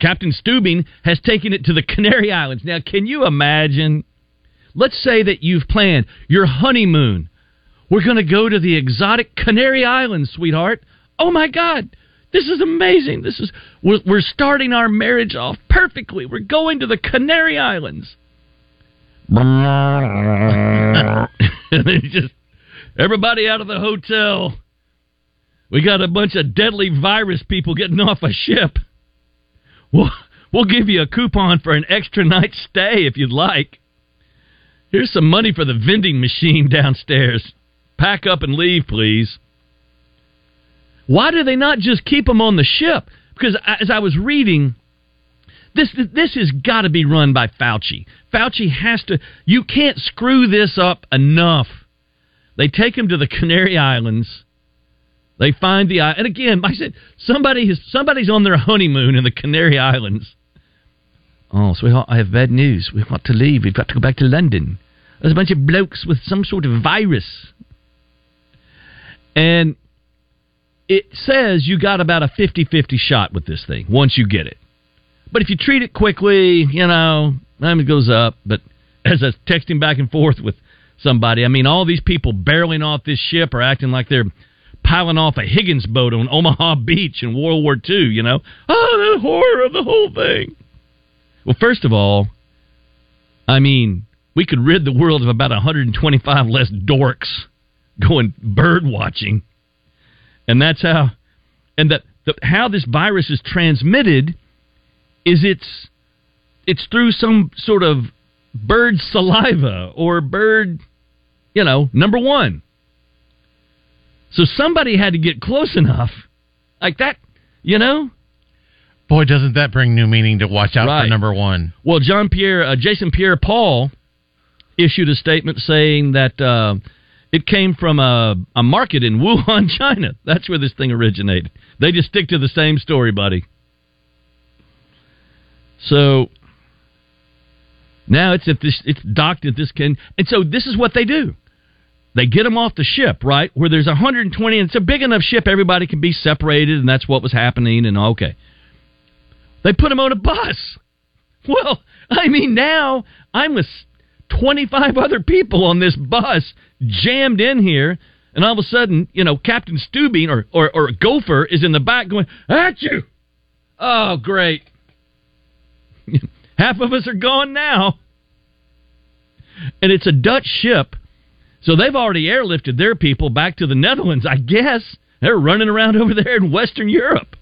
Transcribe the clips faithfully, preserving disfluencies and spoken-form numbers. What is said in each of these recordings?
Captain Stubing has taken it to the Canary Islands. Now, can you imagine? Let's say that you've planned your honeymoon. We're going to go to the exotic Canary Islands, sweetheart. Oh, my God. This is amazing. This is we're, we're starting our marriage off perfectly. We're going to the Canary Islands. And then just everybody out of the hotel. We got a bunch of deadly virus people getting off a ship. We'll, we'll give you a coupon for an extra night stay if you'd like. Here's some money for the vending machine downstairs. Pack up and leave, please. Why do they not just keep them on the ship? Because as I was reading, this this has got to be run by Fauci. Fauci has to. You can't screw this up enough. They take him to the Canary Islands. They find the and again, like I said, somebody is somebody's on their honeymoon in the Canary Islands. Oh, sweetheart, I have bad news. We've got to leave. We've got to go back to London. There's a bunch of blokes with some sort of virus, and it says you got about a fifty-fifty shot with this thing once you get it. But if you treat it quickly, you know, it goes up. But as I was texting back and forth with somebody, I mean, all these people barreling off this ship are acting like they're piling off a Higgins boat on Omaha Beach in World War Two, you know. Oh, the horror of the whole thing. Well, first of all, I mean, we could rid the world of about one hundred twenty-five less dorks going bird watching. And that's how, and that the, how this virus is transmitted is it's it's through some sort of bird saliva or bird, you know, number one. So somebody had to get close enough, like that, you know. Boy, doesn't that bring new meaning to watch out right. for number one. Well, John Pierre, uh, Jason Pierre-Paul issued a statement saying that. Uh, It came from a, a market in Wuhan, China. That's where this thing originated. They just stick to the same story, buddy. So now it's if this it's docked at this can, and so this is what they do. They get them off the ship, right, where there's one hundred twenty, and it's a big enough ship everybody can be separated, and that's what was happening. And okay, they put them on a bus. Well, I mean, now I'm with twenty-five other people on this bus jammed in here, and all of a sudden, you know, Captain Stubing or, or, or Gopher is in the back going, at you! Oh, great. Half of us are gone now. And it's a Dutch ship, so they've already airlifted their people back to the Netherlands, I guess. They're running around over there in Western Europe.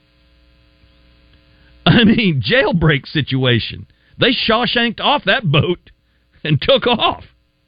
I mean, jailbreak situation. They Shawshanked off that boat and took off.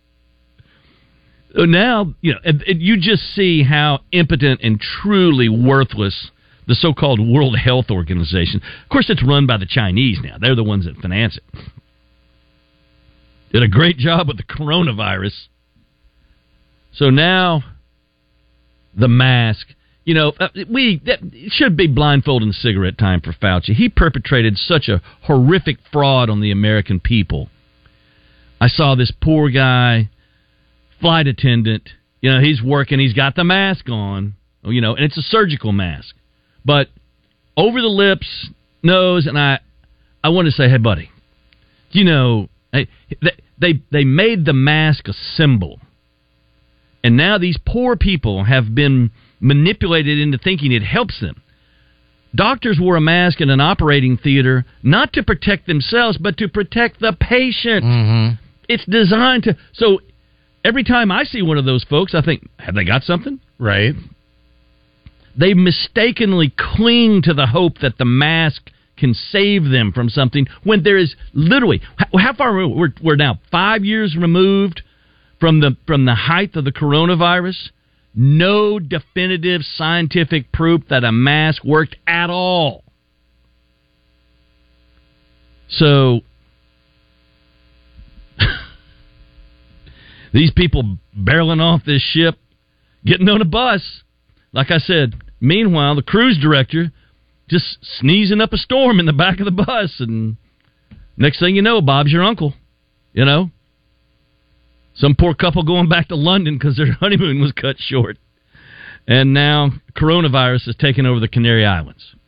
So now, you know, and, and you just see how impotent and truly worthless the so-called World Health Organization. Of course, it's run by the Chinese now. They're the ones that finance it. Did a great job with the coronavirus. So now, the mask. You know, we that, it should be blindfold and cigarette time for Fauci. He perpetrated such a horrific fraud on the American people. I saw this poor guy, flight attendant, you know, he's working, he's got the mask on, you know, and it's a surgical mask. But over the lips, nose, and I I want to say, hey, buddy, you know, they, they, they made the mask a symbol. And now these poor people have been manipulated into thinking it helps them. Doctors wore a mask in an operating theater not to protect themselves, but to protect the patient. Mm-hmm. It's designed to... So every time I see one of those folks, I think, have they got something? Right. They mistakenly cling to the hope that the mask can save them from something when there is literally... How far... We're, we're now five years removed from the from the height of the coronavirus. No definitive scientific proof that a mask worked at all. So... These people barreling off this ship, getting on a bus. Like I said, meanwhile, the cruise director just sneezing up a storm in the back of the bus. And next thing you know, Bob's your uncle. You know? Some poor couple going back to London because their honeymoon was cut short. And now coronavirus has taken over the Canary Islands.